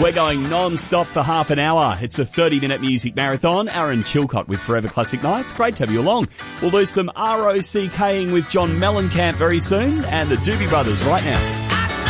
We're going non-stop for half an hour. It's a 30-minute music marathon. Aaron Chilcott with Forever Classic Nights. Great to have you along. We'll do some ROCKing with John Mellencamp very soon and the Doobie Brothers right now.